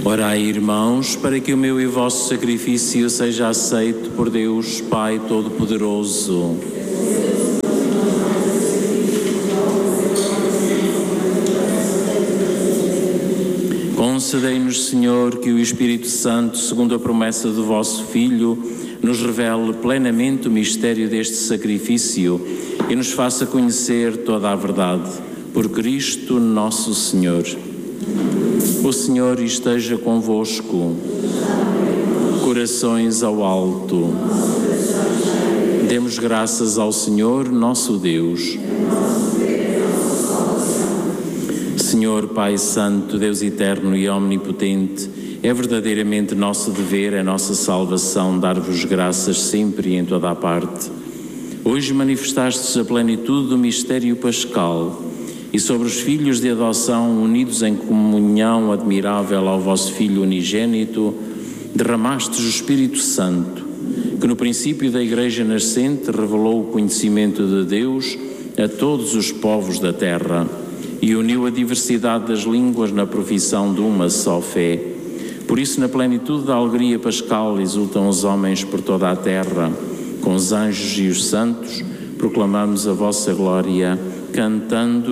Orai, irmãos, para que o meu e o vosso sacrifício seja aceito por Deus, Pai Todo-Poderoso. Concedei-nos, Senhor, que o Espírito Santo, segundo a promessa do vosso Filho, nos revele plenamente o mistério deste sacrifício e nos faça conhecer toda a verdade. Por Cristo nosso Senhor. O Senhor esteja convosco. Corações ao alto. Demos graças ao Senhor, nosso Deus. Senhor, Pai Santo, Deus eterno e omnipotente, é verdadeiramente nosso dever, é nossa salvação, dar-vos graças sempre e em toda a parte. Hoje manifestastes a plenitude do mistério pascal e sobre os filhos de adoção, unidos em comunhão admirável ao vosso Filho unigênito, derramastes o Espírito Santo, que no princípio da Igreja nascente revelou o conhecimento de Deus a todos os povos da terra e uniu a diversidade das línguas na profissão de uma só fé. Por isso, na plenitude da alegria pascal, exultam os homens por toda a terra. Com os anjos e os santos, proclamamos a vossa glória, cantando